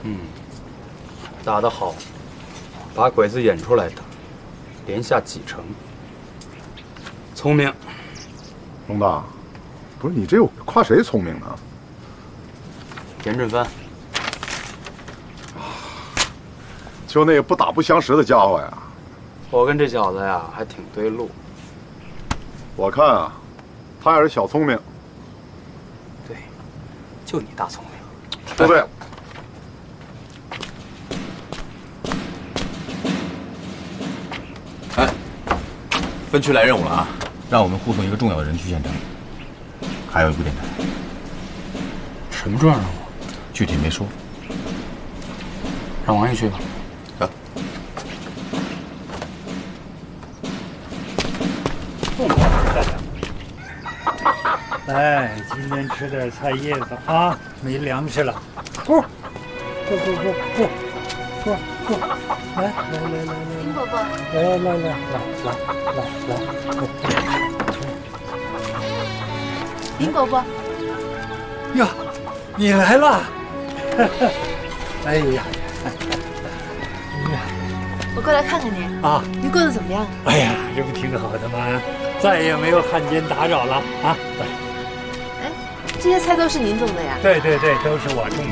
打得好，把鬼子演出来打，连下几城。聪明， 龙大，不是你这又夸谁聪明呢？ 严振藩， 就那个不打不相识的家伙呀！ 我跟这小子呀还挺对路。 我看啊，他也是小聪明。 对，就你大聪明。 说对了。 哎，分区来任务了啊！让我们护送一个重要的人去现场，还有一部电台。 什么重要任务？ 具体没说。 让王爷去吧。 走。 来，今天吃点菜叶子啊，没粮食了。过，来， 林伯伯， 来。 林伯伯， 呀，你来了！哎呀， 我过来看看您啊， 您过得怎么样？ 哎呀，这不挺好的吗？再也没有汉奸打扰了啊！ 哎，这些菜都是您种的呀？ 对，都是我种